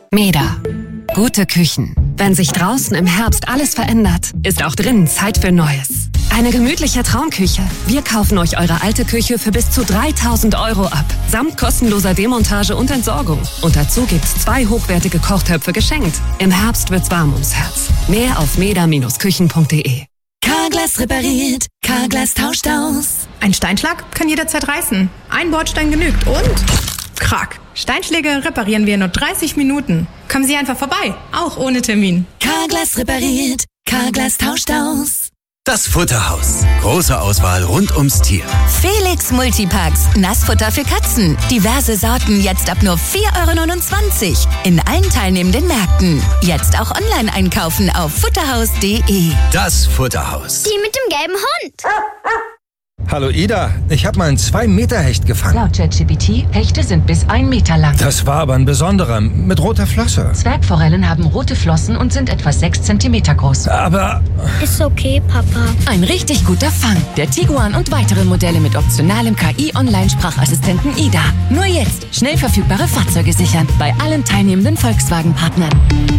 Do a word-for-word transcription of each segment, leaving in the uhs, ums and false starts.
Meda. Gute Küchen. Wenn sich draußen im Herbst alles verändert, ist auch drinnen Zeit für Neues. Eine gemütliche Traumküche. Wir kaufen euch eure alte Küche für bis zu dreitausend Euro ab. Samt kostenloser Demontage und Entsorgung. Und dazu gibt's zwei hochwertige Kochtöpfe geschenkt. Im Herbst wird's warm ums Herz. Mehr auf meda Bindestrich küchen punkt de. Carglass repariert. Carglass tauscht aus. Ein Steinschlag kann jederzeit reißen. Ein Bordstein genügt und... Krack. Steinschläge reparieren wir in nur dreißig Minuten. Kommen Sie einfach vorbei, auch ohne Termin. Carglass repariert. Carglass tauscht aus. Das Futterhaus. Große Auswahl rund ums Tier. Felix Multipacks. Nassfutter für Katzen. Diverse Sorten jetzt ab nur vier Euro neunundzwanzig. In allen teilnehmenden Märkten. Jetzt auch online einkaufen auf futterhaus punkt de. Das Futterhaus. Die mit dem gelben Hund. Hallo Ida, ich habe mal einen zwei Meter Hecht gefangen. Laut ChatGPT, Hechte sind bis ein Meter lang. Das war aber ein besonderer, mit roter Flosse. Zwergforellen haben rote Flossen und sind etwa sechs Zentimeter groß. Aber... Ist okay, Papa. Ein richtig guter Fang. Der Tiguan und weitere Modelle mit optionalem K I-Online-Sprachassistenten Ida. Nur jetzt schnell verfügbare Fahrzeuge sichern. Bei allen teilnehmenden Volkswagen-Partnern.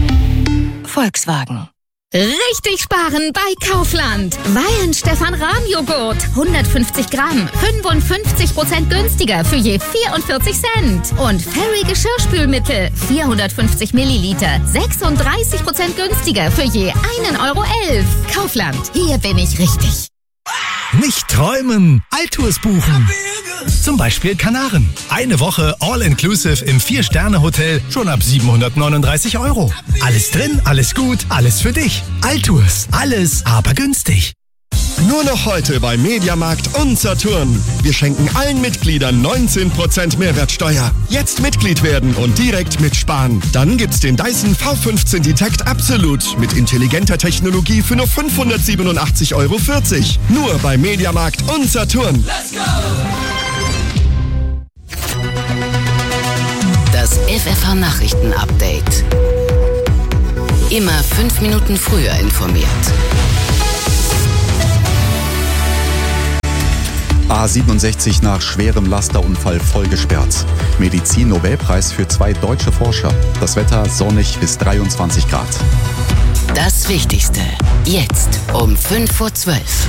Volkswagen. Richtig sparen bei Kaufland. Weihenstephan-Rahmjoghurt. hundertfünfzig Gramm. fünfundfünfzig Prozent günstiger für je vierundvierzig Cent. Und Fairy Geschirrspülmittel. vierhundertfünfzig Milliliter. sechsunddreißig Prozent günstiger für je einen Euro elf. Kaufland. Hier bin ich richtig. Nicht träumen, Altours buchen. Zum Beispiel Kanaren. Eine Woche All-Inclusive im vier-Sterne-Hotel schon ab siebenhundertneununddreißig Euro. Alles drin, alles gut, alles für dich. Altours, alles, aber günstig. Nur noch heute bei Mediamarkt und Saturn. Wir schenken allen Mitgliedern neunzehn Prozent Mehrwertsteuer. Jetzt Mitglied werden und direkt mitsparen. Dann gibt's den Dyson V fünfzehn Detect Absolute mit intelligenter Technologie für nur fünfhundertsiebenundachtzig Euro vierzig. Nur bei Mediamarkt und Saturn. Let's go! Das F F H-Nachrichten-Update. Immer fünf Minuten früher informiert. A siebenundsechzig nach schwerem Lasterunfall voll gesperrt. Medizin-Nobelpreis für zwei deutsche Forscher. Das Wetter sonnig bis dreiundzwanzig Grad. Das Wichtigste. Jetzt um fünf vor zwölf.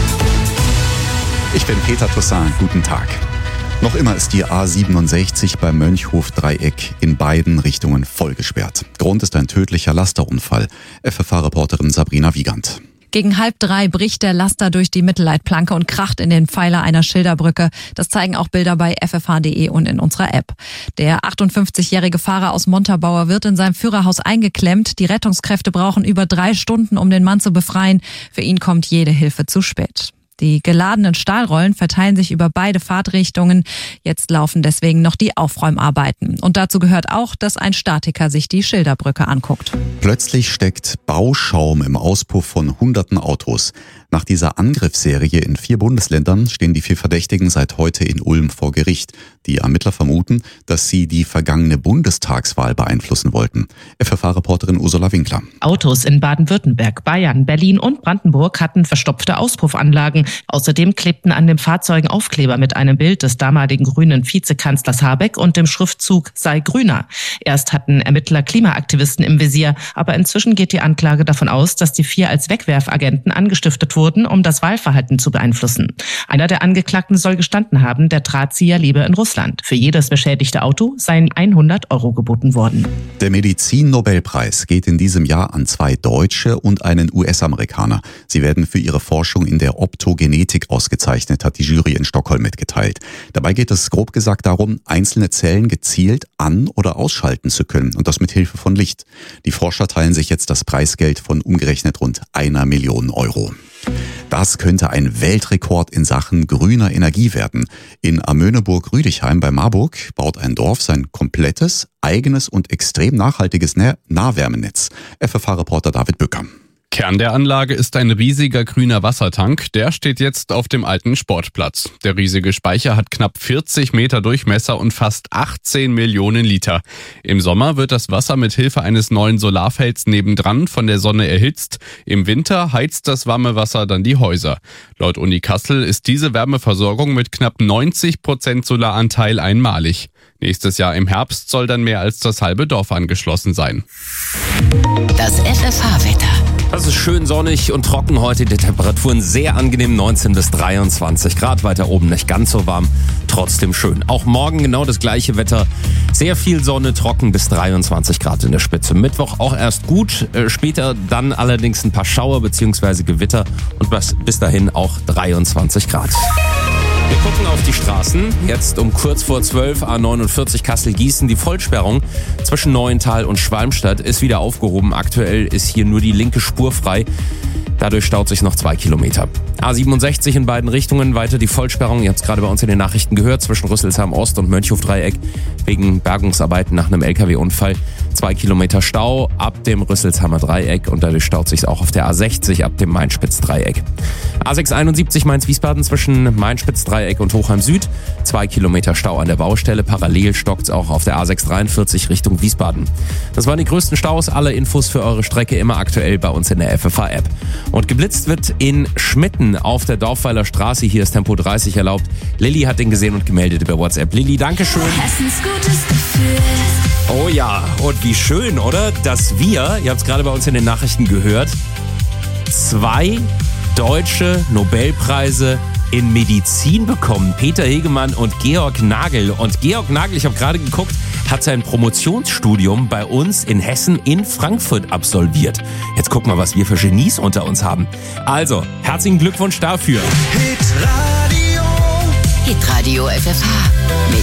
Ich bin Peter Toussaint. Guten Tag. Noch immer ist die A siebenundsechzig beim Mönchhof-Dreieck in beiden Richtungen voll gesperrt. Grund ist ein tödlicher Lasterunfall. F F H-Reporterin Sabrina Wiegand. Gegen halb drei bricht der Laster durch die Mittelleitplanke und kracht in den Pfeiler einer Schilderbrücke. Das zeigen auch Bilder bei f f h punkt de und in unserer App. Der achtundfünfzigjährige Fahrer aus Montabaur wird in seinem Führerhaus eingeklemmt. Die Rettungskräfte brauchen über drei Stunden, um den Mann zu befreien. Für ihn kommt jede Hilfe zu spät. Die geladenen Stahlrollen verteilen sich über beide Fahrtrichtungen. Jetzt laufen deswegen noch die Aufräumarbeiten. Und dazu gehört auch, dass ein Statiker sich die Schilderbrücke anguckt. Plötzlich steckt Bauschaum im Auspuff von hunderten Autos. Nach dieser Angriffsserie in vier Bundesländern stehen die vier Verdächtigen seit heute in Ulm vor Gericht. Die Ermittler vermuten, dass sie die vergangene Bundestagswahl beeinflussen wollten. F F H-Reporterin Ursula Winkler. Autos in Baden-Württemberg, Bayern, Berlin und Brandenburg hatten verstopfte Auspuffanlagen. Außerdem klebten an den Fahrzeugen Aufkleber mit einem Bild des damaligen grünen Vizekanzlers Habeck und dem Schriftzug "Sei grüner". Erst hatten Ermittler Klimaaktivisten im Visier, aber inzwischen geht die Anklage davon aus, dass die vier als Wegwerfagenten angestiftet wurden, um das Wahlverhalten zu beeinflussen. Einer der Angeklagten soll gestanden haben, der Drahtzieher lebe in Russland. Für jedes beschädigte Auto seien hundert Euro geboten worden. Der Medizin-Nobelpreis geht in diesem Jahr an zwei Deutsche und einen U S-Amerikaner. Sie werden für ihre Forschung in der Optogenetik ausgezeichnet, hat die Jury in Stockholm mitgeteilt. Dabei geht es grob gesagt darum, einzelne Zellen gezielt an- oder ausschalten zu können und das mit Hilfe von Licht. Die Forscher teilen sich jetzt das Preisgeld von umgerechnet rund einer Million Euro. Das könnte ein Weltrekord in Sachen grüner Energie werden. In Amöneburg-Rüdichheim bei Marburg baut ein Dorf sein komplettes, eigenes und extrem nachhaltiges Nahwärmenetz. F F H-Reporter David Bücker. Kern der Anlage ist ein riesiger grüner Wassertank. Der steht jetzt auf dem alten Sportplatz. Der riesige Speicher hat knapp vierzig Meter Durchmesser und fast achtzehn Millionen Liter. Im Sommer wird das Wasser mit Hilfe eines neuen Solarfelds nebendran von der Sonne erhitzt. Im Winter heizt das warme Wasser dann die Häuser. Laut Uni Kassel ist diese Wärmeversorgung mit knapp neunzig Prozent Solaranteil einmalig. Nächstes Jahr im Herbst soll dann mehr als das halbe Dorf angeschlossen sein. Das F F H-Wetter. Das ist schön sonnig und trocken heute. Die Temperaturen sehr angenehm, neunzehn bis dreiundzwanzig Grad. Weiter oben nicht ganz so warm, trotzdem schön. Auch morgen genau das gleiche Wetter. Sehr viel Sonne, trocken bis dreiundzwanzig Grad in der Spitze. Mittwoch auch erst gut, äh, später dann allerdings ein paar Schauer bzw. Gewitter und bis, bis dahin auch dreiundzwanzig Grad. Wir gucken auf die Straßen. Jetzt um kurz vor zwölf, A neunundvierzig Kassel-Gießen. Die Vollsperrung zwischen Neuental und Schwalmstadt ist wieder aufgehoben. Aktuell ist hier nur die linke Spur frei. Dadurch staut sich noch zwei Kilometer. A siebenundsechzig in beiden Richtungen, weiter die Vollsperrung. Ihr habt es gerade bei uns in den Nachrichten gehört, zwischen Rüsselsheim Ost und Mönchhof-Dreieck wegen Bergungsarbeiten nach einem L K W-Unfall. Zwei Kilometer Stau ab dem Rüsselsheimer Dreieck und dadurch staut sich auch auf der A sechzig ab dem Mainspitz-Dreieck. A sechshunderteinundsiebzig Mainz-Wiesbaden zwischen Mainspitz-Dreieck und Hochheim Süd. Zwei Kilometer Stau an der Baustelle. Parallel stockt es auch auf der A sechshundertdreiundvierzig Richtung Wiesbaden. Das waren die größten Staus. Alle Infos für eure Strecke immer aktuell bei uns in der F F H-App. Und geblitzt wird in Schmitten auf der Dorfweiler Straße. Hier ist Tempo dreißig erlaubt. Lilly hat den gesehen und gemeldet über WhatsApp. Lilly, Dankeschön. Hessens gutes Gefühl. Oh ja, und wie schön, oder? Dass wir, ihr habt es gerade bei uns in den Nachrichten gehört, zwei deutsche Nobelpreise in Medizin bekommen. Peter Hegemann und Georg Nagel. Und Georg Nagel, ich habe gerade geguckt, hat sein Promotionsstudium bei uns in Hessen in Frankfurt absolviert. Jetzt guck mal, was wir für Genies unter uns haben. Also, herzlichen Glückwunsch dafür. Hitradio F F H mit